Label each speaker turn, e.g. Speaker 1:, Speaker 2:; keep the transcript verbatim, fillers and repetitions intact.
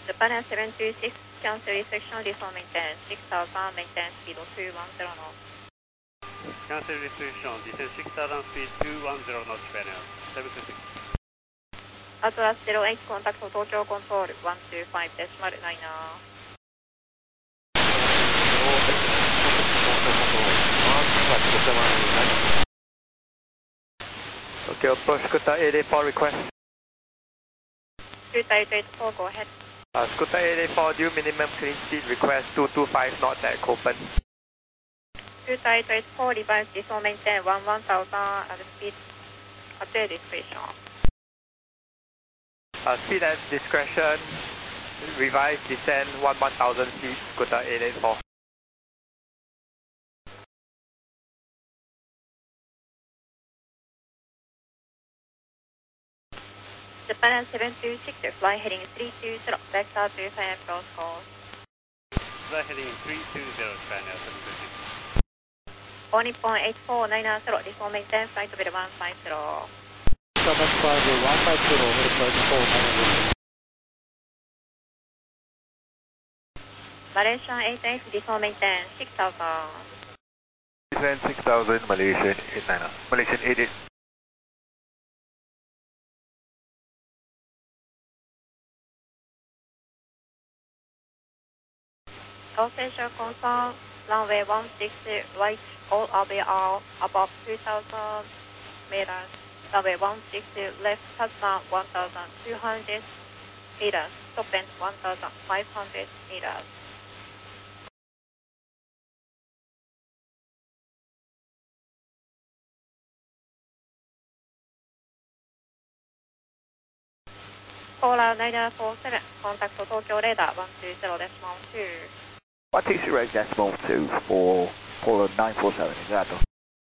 Speaker 1: Japan seven two six, cancel restriction, default maintain six thousand, maintain speed two one zero knots.
Speaker 2: Cancel restriction, descend six thousand, speed two one zero knots, Japan seven two six.
Speaker 1: Atlas zero eight, contact Tokyo control one two five decimal niner.
Speaker 3: Okay, approach Scooter eight eight four request.
Speaker 1: Scooter eight eight four, go ahead.
Speaker 3: Uh, Scooter eight eight four, due minimum clean speed request two two five knots at Copen.
Speaker 1: Scooter eight eight four, revise default maintain one one thousand at speed at their discretion.
Speaker 3: Uh, speed at discretion, revise descend one one thousand feet, Scooter eight eight four.
Speaker 1: Japan seven two six, fly heading three two zero, vector two five cross course.
Speaker 2: Fly heading three two zero, Japan seven two six.
Speaker 1: All Nippon eight four nine zero, default maintain flight level one five zero.
Speaker 4: Seven five one five zero, eight four nine zero.
Speaker 1: Malaysian eight eight, default maintain six thousand.
Speaker 3: Descend six thousand, Malaysian eight nine, Malaysian eight eight.
Speaker 1: Official confirm, runway one six right, all R B R above two thousand meters. Runway one six left, touchdown one thousand two hundred meters, top end one thousand five hundred meters. Caller nine four seven, contact Tokyo radar one two zero decimal two.
Speaker 3: What takes you right decimal two for Polar nine four seven, exactly.